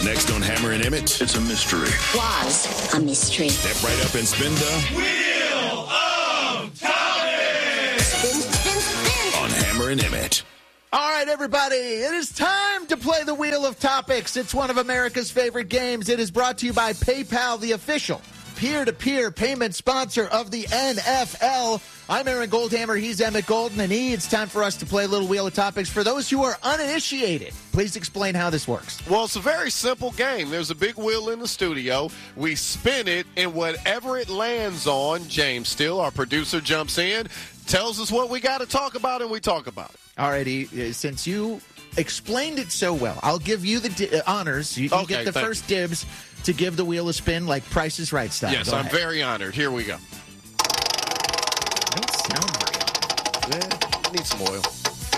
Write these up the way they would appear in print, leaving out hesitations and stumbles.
Next on Hammer and Emmett, it's a mystery. Was a mystery. Step right up and spin the Wheel of Topics. Spin, spin, spin. on Hammer and Emmett. All right, everybody, it is time to play the Wheel of Topics. It's one of America's favorite games. It is brought to you by PayPal, the official peer-to-peer payment sponsor of the NFL. I'm Aaron Goldhammer. He's Emmett Golden, and it's time for us to play a little Wheel of Topics. For those who are uninitiated, please explain how this works. Well, it's a very simple game. There's a big wheel in the studio. We spin it, and whatever it lands on, James Steele, our producer, jumps in, tells us what we got to talk about, and we talk about it. All righty, since you explained it so well, I'll give you the honors. You get the first dibs to give the wheel a spin like Price is Right style. Yes, I'm very honored. Here we go. Don't sound very honored. Yeah, need some oil.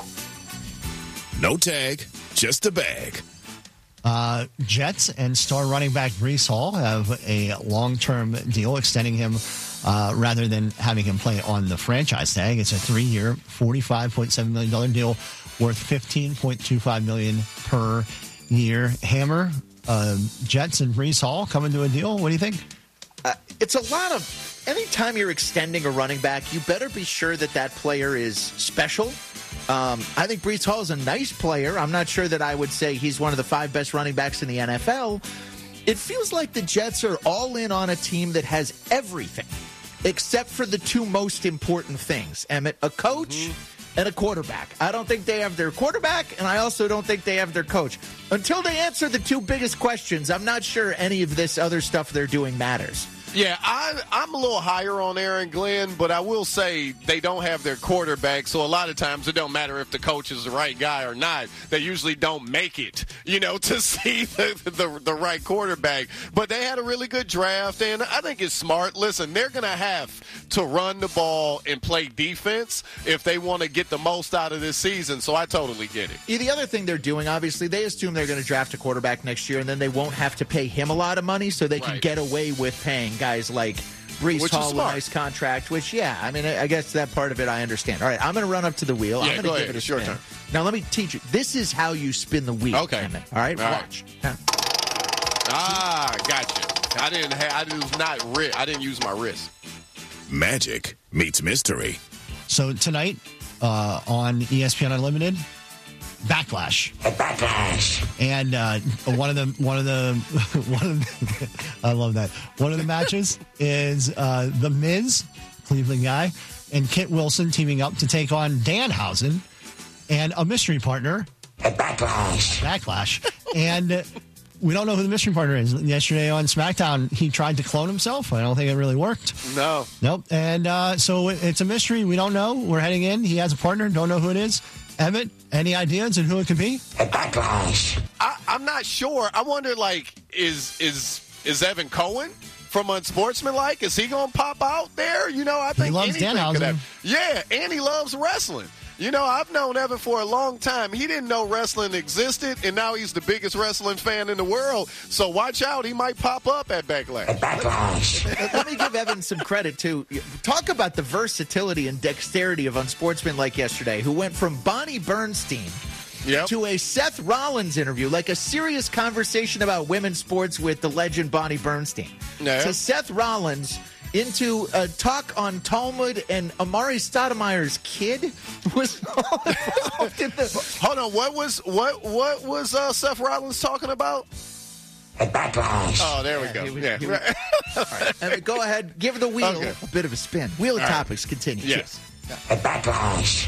No tag, just a bag. Jets and star running back Breece Hall have a long-term deal extending him rather than having him play on the franchise tag. It's a 3-year, $45.7 million deal worth $15.25 million per year. Hammer, Jets and Breece Hall coming to a deal. What do you think? It's a lot of, anytime you're extending a running back, you better be sure that that player is special. I think Breece Hall is a nice player. I'm not sure that I would say he's one of the 5 best running backs in the NFL. It feels like the Jets are all in on a team that has everything except for the 2 most important things, Emmett, a coach and a quarterback. I don't think they have their quarterback, and I also don't think they have their coach. Until they answer the 2 biggest questions, I'm not sure any of this other stuff they're doing matters. Yeah, I'm a little higher on Aaron Glenn, but I will say they don't have their quarterback, so a lot of times it don't matter if the coach is the right guy or not. They usually don't make it, to see the right quarterback. But they had a really good draft, and I think it's smart. Listen, they're going to have to run the ball and play defense if they want to get the most out of this season, so I totally get it. The other thing they're doing, obviously, they assume they're going to draft a quarterback next year, and then they won't have to pay him a lot of money, so they can get away with paying guys like Breece Hall with a nice contract, which, I guess that part of it I understand. All right, I'm going to run up to the wheel. I'm going to give it a spin. Your turn. Now, let me teach you. This is how you spin the wheel. Okay. Emmett. All right, watch. Right. Gotcha. I didn't use my wrist. Magic meets mystery. So tonight on ESPN Unlimited, Backlash. And one of the I love that. One of the matches is The Miz, Cleveland guy, and Kit Wilson teaming up to take on Danhausen and a mystery partner. Backlash. And we don't know who the mystery partner is. Yesterday on SmackDown, he tried to clone himself. I don't think it really worked. No. Nope. And so it's a mystery. We don't know. We're heading in. He has a partner. Don't know who it is. Emmett, any ideas on who it could be? I'm not sure. I wonder, is Evan Cohen from Unsportsmanlike? Is he going to pop out there? I think he loves Danhausen. Yeah, and he loves wrestling. I've known Evan for a long time. He didn't know wrestling existed, and now he's the biggest wrestling fan in the world. So watch out. He might pop up at Backlash. Let me give Evan some credit, too. Talk about the versatility and dexterity of Unsportsmanlike yesterday, who went from Bonnie Bernstein to a Seth Rollins interview, like a serious conversation about women's sports with the legend Bonnie Bernstein. To Seth Rollins into a talk on Talmud, and Amari Stoudemire's kid was all involved in the... Hold on, what was Seth Rollins talking about? Backlash. Oh, there we go. All right, go ahead, give the wheel a bit of a spin. Wheel of Topics continues. Yes. Backlash.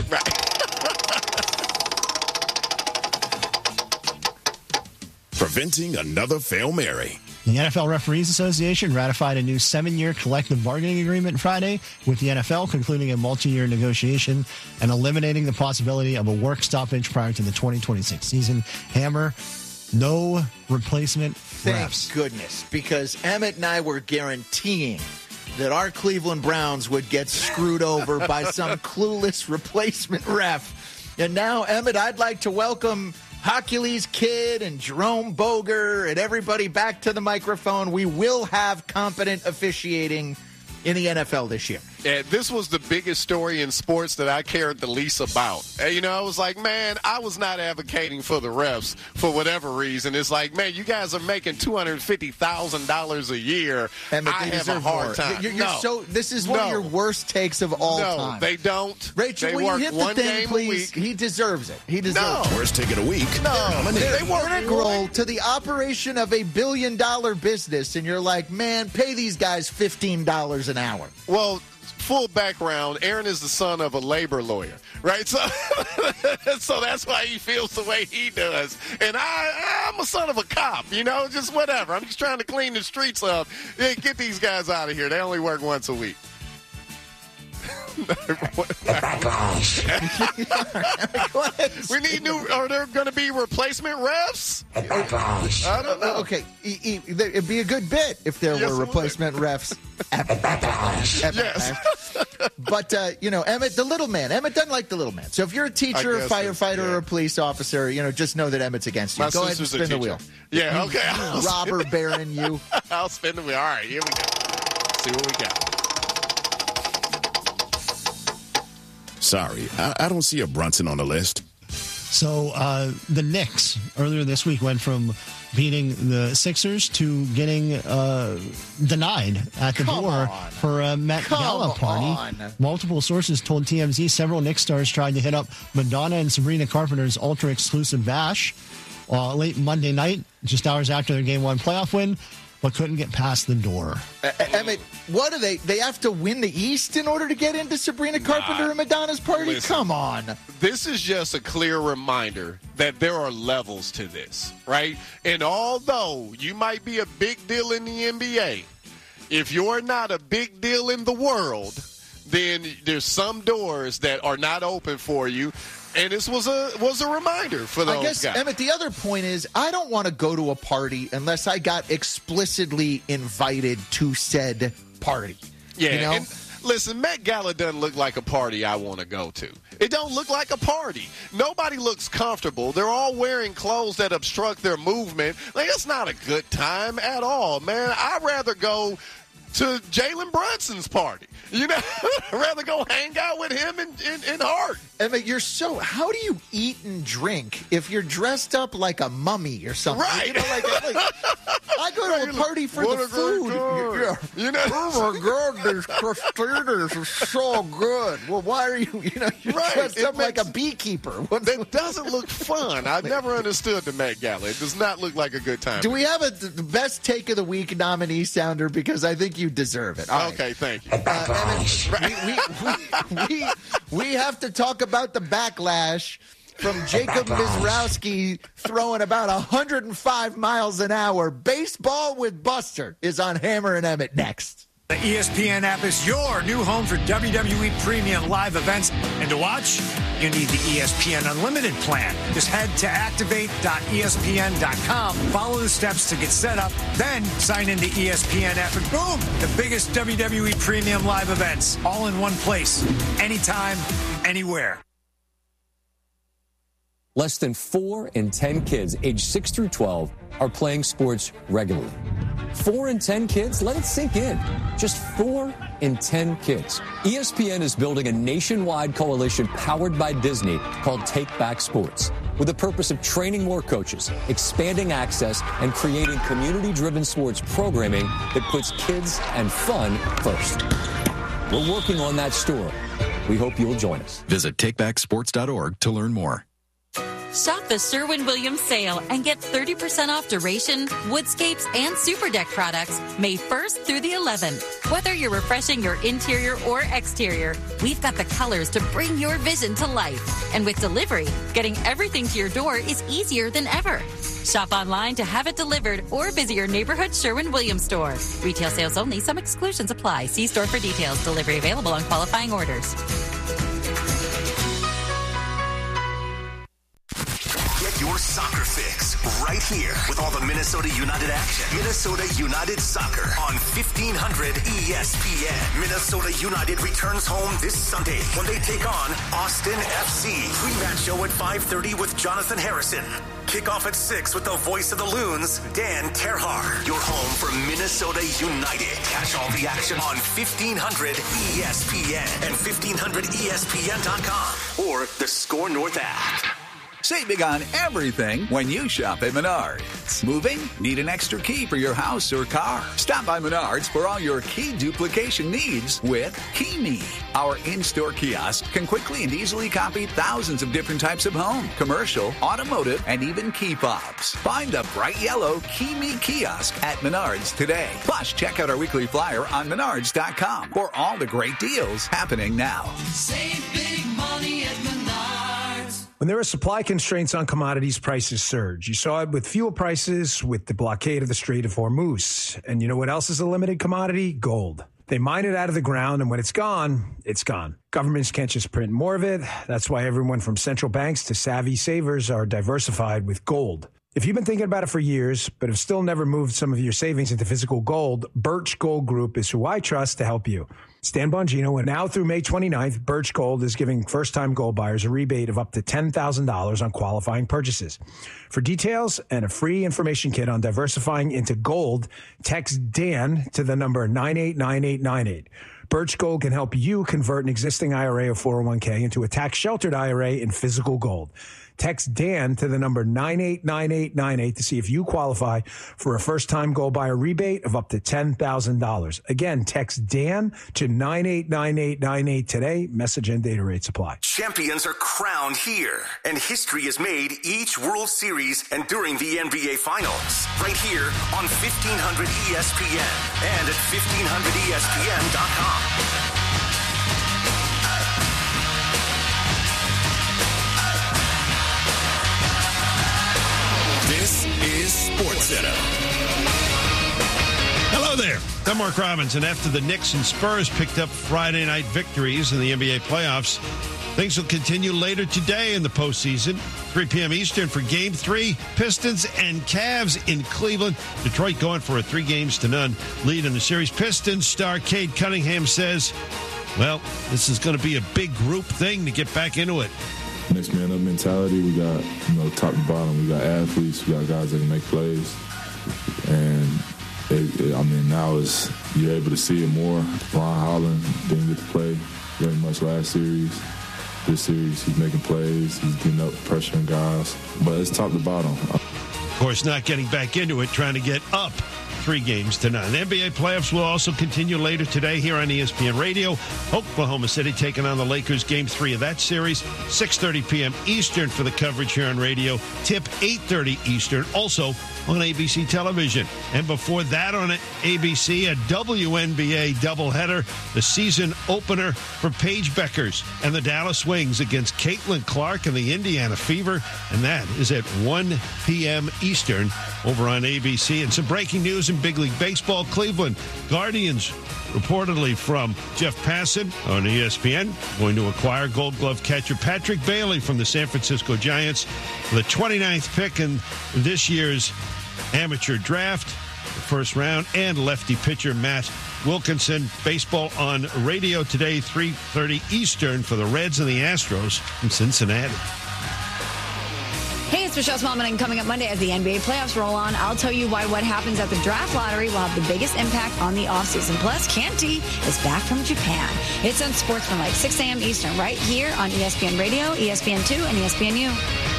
Preventing another Fail Mary. The NFL Referees Association ratified a new 7-year collective bargaining agreement Friday, with the NFL concluding a multi-year negotiation and eliminating the possibility of a work stoppage prior to the 2026 season. Hammer, no replacement refs. Thank goodness, because Emmett and I were guaranteeing that our Cleveland Browns would get screwed over by some clueless replacement ref. And now, Emmett, I'd like to welcome Hercules Kidd and Jerome Boger and everybody back to the microphone. We will have competent officiating in the NFL this year. This was the biggest story in sports that I cared the least about. I was like, man, I was not advocating for the refs for whatever reason. It's like, man, you guys are making $250,000 a year. And I have a hard time. This is one of your worst takes of all time. No, they don't. Rachel, they will work you hit the one thing, game please? a week. He deserves it. He deserves it. Worst take of the week. No, They're they work integral to the operation of $1 billion business, and you're like, man, pay these guys $15 an hour. Well, full background, Aaron is the son of a labor lawyer, right? So that's why he feels the way he does. And I'm a son of a cop, just whatever. I'm just trying to clean the streets up. Hey, get these guys out of here. They only work once a week. We need new. Are there going to be replacement refs? I don't know. Okay, it'd be a good bit if there were replacement refs. Yes. But Emmett, the little man. Emmett doesn't like the little man. So if you're a teacher, a firefighter, or a police officer, just know that Emmett's against you. My Go ahead and spin the wheel. Yeah. Okay. Robber baron, you. I'll spin the wheel. All right. Here we go. Let's see what we got. Sorry, I don't see a Brunson on the list. So the Knicks earlier this week went from beating the Sixers to getting denied at the door for a Met Gala party. Multiple sources told TMZ several Knicks stars tried to hit up Madonna and Sabrina Carpenter's ultra-exclusive bash late Monday night, just hours after their Game 1 playoff win, but couldn't get past the door. Emmett, what do they have to win the East in order to get into Sabrina Carpenter and Madonna's party? Listen, come on. This is just a clear reminder that there are levels to this, right? And although you might be a big deal in the NBA, if you're not a big deal in the world, then there's some doors that are not open for you. And this was a reminder for those guys. Emmett, the other point is I don't want to go to a party unless I got explicitly invited to said party. Yeah, and listen, Met Gala doesn't look like a party I want to go to. It don't look like a party. Nobody looks comfortable. They're all wearing clothes that obstruct their movement. Like, it's not a good time at all, man. I'd rather go to Jalen Brunson's party. I'd rather go hang out with him in Hart. Emmett, how do you eat and drink if you're dressed up like a mummy or something? Right. I go to a party for the food. Oh my God, these crostitas are so good. Well, why are you're dressed up like a beekeeper? That doesn't look fun. I've never understood the Met Gala. It does not look like a good time. Do we have the best take of the week nominee sounder? Because I think you deserve it. All okay, right. thank you. We have to talk about the backlash from Jacob Mizrowski throwing about 105 miles an hour. Baseball with Buster is on Hammer and Emmett next. The ESPN app is your new home for WWE Premium live events. And to watch, you need the ESPN Unlimited plan. Just head to activate.espn.com, follow the steps to get set up, then sign into ESPN app, and boom, the biggest WWE Premium live events, all in one place, anytime, anywhere. Less than 4 in 10 kids aged 6 through 12 are playing sports regularly. 4 in 10 kids? Let it sink in. Just 4 in 10 kids. ESPN is building a nationwide coalition powered by Disney called Take Back Sports, with the purpose of training more coaches, expanding access, and creating community-driven sports programming that puts kids and fun first. We're working on that story. We hope you'll join us. Visit takebacksports.org to learn more. Shop the Sherwin-Williams sale and get 30% off Duration, Woodscapes, and Super Deck products May 1st through the 11th. Whether you're refreshing your interior or exterior, we've got the colors to bring your vision to life. And with delivery, getting everything to your door is easier than ever. Shop online to have it delivered or visit your neighborhood Sherwin-Williams store. Retail sales only. Some exclusions apply. See store for details. Delivery available on qualifying orders. Get your soccer fix right right here with all the Minnesota United action. Minnesota United Soccer on 1500 ESPN. Minnesota United returns home this Sunday when they take on Austin FC. Pre-match show at 5:30 with Jonathan Harrison. Kickoff at 6 with the voice of the Loons, Dan Terhar. Your home for Minnesota United. Catch all the action on 1500 ESPN and 1500ESPN.com or the Score North app. Save big on everything when you shop at Menards. Moving? Need an extra key for your house or car? Stop by Menards for all your key duplication needs with KeyMe. Our in-store kiosk can quickly and easily copy thousands of different types of home, commercial, automotive, and even key fobs. Find the bright yellow KeyMe kiosk at Menards today. Plus, check out our weekly flyer on Menards.com for all the great deals happening now. Save big money at Menards. When there are supply constraints on commodities, prices surge. You saw it with fuel prices, with the blockade of the Strait of Hormuz. And you know what else is a limited commodity? Gold. They mine it out of the ground, and when it's gone, it's gone. Governments can't just print more of it. That's why everyone from central banks to savvy savers are diversified with gold. If you've been thinking about it for years, but have still never moved some of your savings into physical gold, Birch Gold Group is who I trust to help you. Stan Bongino, and now through May 29th, Birch Gold is giving first-time gold buyers a rebate of up to $10,000 on qualifying purchases. For details and a free information kit on diversifying into gold, text Dan to the number 989898. Birch Gold can help you convert an existing IRA or 401k into a tax-sheltered IRA in physical gold. Text Dan to the number 989898 to see if you qualify for a first-time gold buyer rebate of up to $10,000. Again, text Dan to 989898 today. Message and data rates apply. Champions are crowned here, and history is made each World Series and during the NBA Finals. Right here on 1500 ESPN and at 1500ESPN.com. This is SportsCenter. Hello there. I'm Mark Robinson. After the Knicks and Spurs picked up Friday night victories in the NBA playoffs, things will continue later today in the postseason. 3 p.m. Eastern for Game 3. Pistons and Cavs in Cleveland. Detroit going for a 3-0 lead in the series. Pistons star Cade Cunningham says, well, this is going to be a big group thing to get back into it. Next man up mentality. We got, top to bottom. We got athletes. We got guys that can make plays. And, now you're able to see it more. Ron Holland didn't get to play very much last series. This series, he's making plays. He's getting up, pressuring guys. But it's top to bottom. Of course, not getting back into it, trying to get up 3-0. NBA playoffs will also continue later today here on ESPN Radio. Oklahoma City taking on the Lakers, Game 3 of that series. 6:30 p.m. Eastern for the coverage here on radio. Tip 8:30 Eastern, also on ABC television. And before that on ABC, a WNBA doubleheader, the season opener for Paige Beckers and the Dallas Wings against Caitlin Clark and the Indiana Fever. And that is at 1 p.m. Eastern over on ABC. And some breaking news in Big League Baseball. Cleveland Guardians, reportedly from Jeff Passan on ESPN, going to acquire Gold Glove catcher Patrick Bailey from the San Francisco Giants for the 29th pick in this year's amateur draft, the first round, and lefty pitcher Matt Wilkinson. Baseball on radio today, 3:30 Eastern for the Reds and the Astros from Cincinnati. Hey, it's Michelle Smallman, and coming up Monday as the NBA playoffs roll on, I'll tell you why what happens at the draft lottery will have the biggest impact on the offseason. Plus, Canty is back from Japan. It's on Sportsmanlike, 6 a.m. Eastern, right here on ESPN Radio, ESPN2, and ESPNU.